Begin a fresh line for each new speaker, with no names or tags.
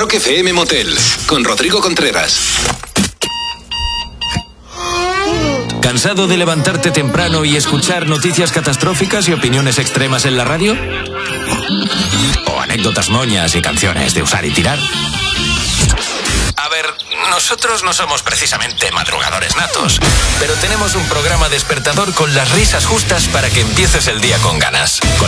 Rock FM Motel, con Rodrigo Contreras.
¿Cansado de levantarte temprano y escuchar noticias catastróficas y opiniones extremas en la radio? ¿O anécdotas moñas y canciones de usar y tirar? A ver, nosotros no somos precisamente madrugadores natos, pero tenemos un programa despertador con las risas justas para que empieces el día con ganas.